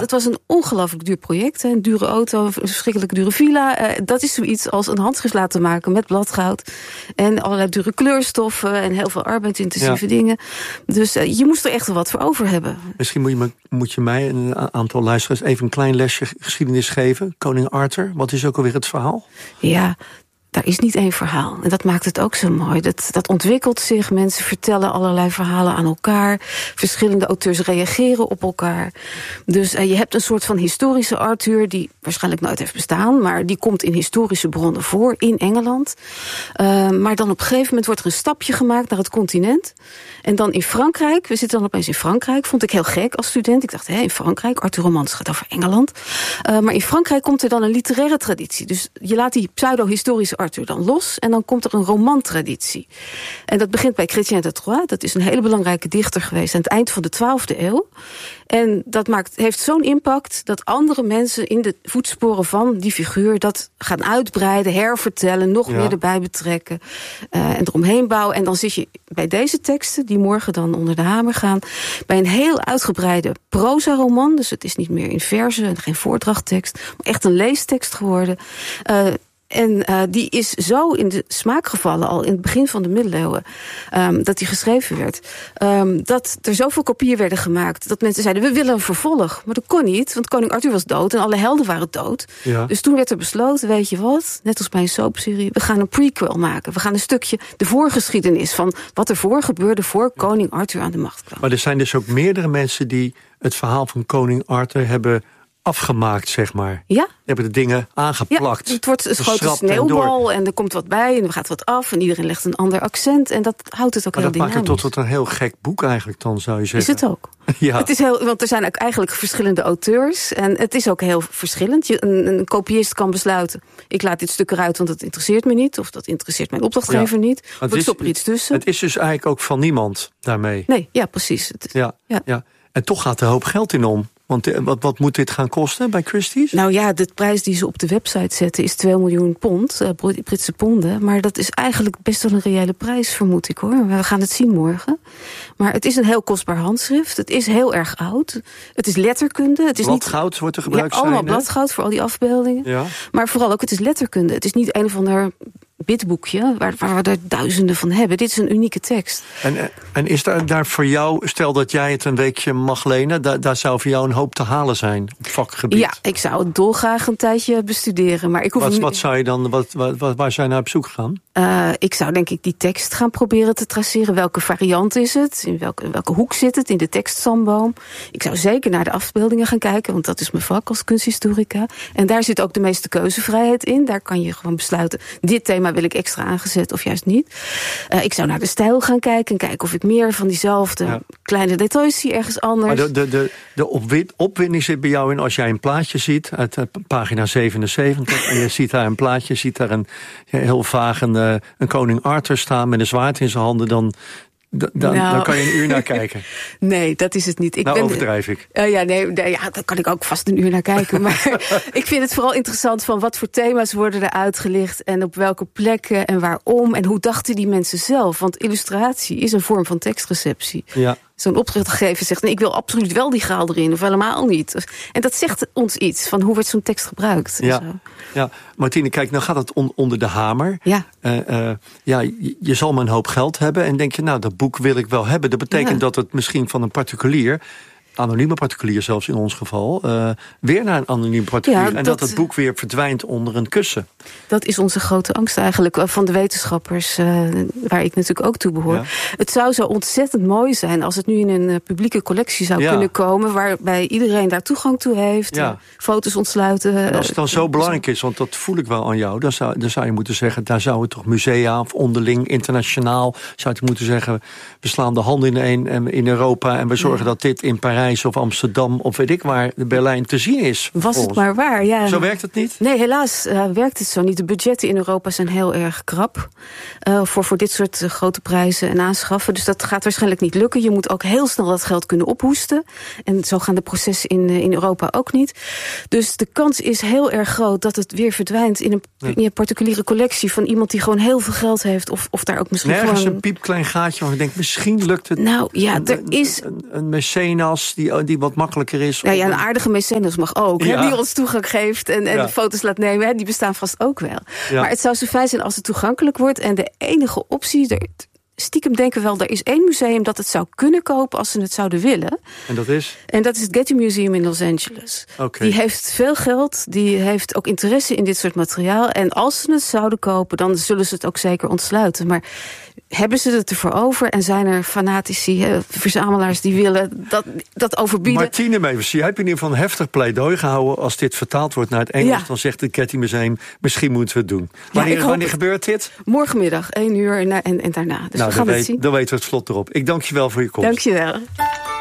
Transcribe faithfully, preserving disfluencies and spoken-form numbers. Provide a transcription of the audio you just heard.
het was een ongelooflijk duur project. Hè. Een dure auto, een verschrikkelijk dure villa. Uh, dat is zoiets als een handschrift laten maken met bladgoud. En allerlei dure kleurstoffen en heel veel arbeidsintensieve ja. dingen. Dus uh, je moest er echt wel wat voor over hebben. Misschien moet je, me, moet je mij en een aantal luisteraars even een klein lesje geschiedenis geven. Koning Arthur, wat is ook alweer het verhaal? Ja, daar is niet één verhaal. En dat maakt het ook zo mooi. Dat, dat ontwikkelt zich. Mensen vertellen allerlei verhalen aan elkaar. Verschillende auteurs reageren op elkaar. Dus uh, je hebt een soort van historische Arthur die waarschijnlijk nooit heeft bestaan, maar die komt in historische bronnen voor in Engeland. Uh, maar dan op een gegeven moment wordt er een stapje gemaakt naar het continent. En dan in Frankrijk, we zitten dan opeens in Frankrijk, vond ik heel gek als student. Ik dacht, hé, in Frankrijk, Arthur Romans gaat over Engeland. Uh, maar in Frankrijk komt er dan een literaire traditie. Dus je laat die pseudo-historische Arthur dan los en dan komt er een romantraditie. En dat begint bij Chrétien de Troyes. Dat is een hele belangrijke dichter geweest aan het eind van de twaalfde eeuw. En dat maakt, heeft zo'n impact dat andere mensen in de voetsporen van die figuur dat gaan uitbreiden, hervertellen, nog ja. meer erbij betrekken uh, en eromheen bouwen. En dan zit je bij deze teksten, die morgen dan onder de hamer gaan, bij een heel uitgebreide proza-roman. Dus het is niet meer in verzen, geen voordrachttekst, maar echt een leestekst geworden. Uh, En uh, die is zo in de smaak gevallen, al in het begin van de middeleeuwen, um, dat die geschreven werd. Um, dat er zoveel kopieën werden gemaakt, dat mensen zeiden, we willen een vervolg. Maar dat kon niet, want koning Arthur was dood en alle helden waren dood. Ja. Dus toen werd er besloten, weet je wat, net als bij een soapserie, we gaan een prequel maken. We gaan een stukje de voorgeschiedenis van wat er voor gebeurde voor koning Arthur aan de macht kwam. Maar er zijn dus ook meerdere mensen die het verhaal van koning Arthur hebben afgemaakt, zeg maar. Ja. Hebben de dingen aangeplakt. Ja, het wordt een grote sneeuwbal en, en er komt wat bij en er gaat wat af en iedereen legt een ander accent en dat houdt het ook maar heel dynamisch. Maar dat maakt dynamisch. het tot een heel gek boek eigenlijk dan, zou je zeggen. Is het ook. Ja. Het is heel, want er zijn ook eigenlijk verschillende auteurs en het is ook heel verschillend. Je, een, een kopiist kan besluiten, ik laat dit stuk eruit want dat interesseert me niet, of dat interesseert mijn opdrachtgever ja. niet, of ik stop er iets tussen. Het is dus eigenlijk ook van niemand daarmee. Nee, ja, precies. Het is, ja, ja. Ja. En toch gaat er een hoop geld in om. Want wat, wat moet dit gaan kosten bij Christie's? Nou ja, de prijs die ze op de website zetten is twee miljoen pond, uh, Britse ponden. Maar dat is eigenlijk best wel een reële prijs, vermoed ik hoor. We gaan het zien morgen. Maar het is een heel kostbaar handschrift. Het is heel erg oud. Het is letterkunde. Het is bladgoud niet, wordt er gebruikt. Ja, allemaal zijn, bladgoud voor al die afbeeldingen. Ja. Maar vooral ook, het is letterkunde. Het is niet een of ander bidboekje, waar, waar we er duizenden van hebben. Dit is een unieke tekst. En, en is daar, daar voor jou, stel dat jij het een weekje mag lenen, daar, daar zou voor jou een hoop te halen zijn op vakgebied? Ja, ik zou het dolgraag een tijdje bestuderen. Maar ik hoef wat, niet... wat zou je dan, wat, wat, wat, waar zou je naar op zoek gaan? Uh, ik zou denk ik die tekst gaan proberen te traceren. Welke variant is het? In welke, in welke hoek zit het? In de tekststamboom. Ik zou zeker naar de afbeeldingen gaan kijken, want dat is mijn vak als kunsthistorica. En daar zit ook de meeste keuzevrijheid in. Daar kan je gewoon besluiten, dit thema wil ik extra aangezet of juist niet. Uh, ik zou naar de stijl gaan kijken en kijken of ik meer van diezelfde ja. kleine details zie ergens anders. Maar de, de, de, de opwin, opwinding zit bij jou in als jij een plaatje ziet uit pagina zevenenzeventig en je ziet daar een plaatje, je ziet daar een ja, heel vaag een, uh, een koning Arthur staan met een zwaard in zijn handen, dan D- dan, nou. dan kan je een uur naar kijken. Nee, dat is het niet. Ik nou, ben, overdrijf ik. Uh, ja, nee, nee, ja, daar kan ik ook vast een uur naar kijken. Maar ik vind het vooral interessant van wat voor thema's worden er uitgelicht en op welke plekken en waarom en hoe dachten die mensen zelf. Want illustratie is een vorm van tekstreceptie. Ja. Zo'n opdrachtgever zegt, nee, ik wil absoluut wel die graal erin, of helemaal niet. En dat zegt ons iets van hoe wordt zo'n tekst gebruikt. Ja, zo. ja. Martine, kijk, nou gaat het on, onder de hamer. Ja. Uh, uh, ja, je, je zal maar een hoop geld hebben en denk je, nou, dat boek wil ik wel hebben. Dat betekent ja. dat het misschien van een particulier, anonieme particulier zelfs in ons geval, uh, weer naar een anonieme particulier. Ja, dat, en dat het boek weer verdwijnt onder een kussen. Dat is onze grote angst eigenlijk van de wetenschappers, uh, waar ik natuurlijk ook toe behoor. Ja. Het zou zo ontzettend mooi zijn als het nu in een uh, publieke collectie zou ja. kunnen komen, waarbij iedereen daar toegang toe heeft, ja. uh, foto's ontsluiten. En als het dan zo belangrijk is, want dat voel ik wel aan jou, dan zou, dan zou je moeten zeggen, daar zouden toch musea of onderling, internationaal, zou je moeten zeggen, we slaan de handen in een in Europa en we zorgen ja. dat dit in Parijs of Amsterdam of weet ik waar, de Berlijn te zien is. Was het maar waar, ja. Zo werkt het niet? Nee, helaas uh, werkt het zo niet. De budgetten in Europa zijn heel erg krap uh, voor, voor dit soort uh, grote prijzen en aanschaffen. Dus dat gaat waarschijnlijk niet lukken. Je moet ook heel snel dat geld kunnen ophoesten. En zo gaan de processen in, uh, in Europa ook niet. Dus de kans is heel erg groot dat het weer verdwijnt in een, nee. in een particuliere collectie van iemand die gewoon heel veel geld heeft. Of, of daar ook misschien nergens gewoon een piepklein gaatje waar ik denk, misschien lukt het. Nou ja, een, er is een, een mecenas die, die wat makkelijker is? Ja, ja, een aardige mecenas mag ook. Ja. Hè, die ons toegang geeft en, en Ja. foto's laat nemen. Hè, die bestaan vast ook wel. Ja. Maar het zou zo fijn zijn als het toegankelijk wordt. En de enige optie... Er, stiekem denken we wel, er is één museum dat het zou kunnen kopen als ze het zouden willen. En dat is? En dat is het Getty Museum in Los Angeles. Okay. Die heeft veel geld, die heeft ook interesse in dit soort materiaal. En als ze het zouden kopen, dan zullen ze het ook zeker ontsluiten. Maar hebben ze het ervoor over en zijn er fanatici, hè, verzamelaars die willen dat, dat overbieden? Martine Mevers, jij hebt in ieder geval een heftig pleidooi gehouden. Als dit vertaald wordt naar het Engels, ja. dan zegt het Getty Museum, misschien moeten we het doen. Wanneer, ja, wanneer gebeurt dit? Morgenmiddag, één uur en, en, en daarna. Dus nou, we gaan dan, het zien. Dan weten we het vlot erop. Ik dank je wel voor je komst. Dank je wel.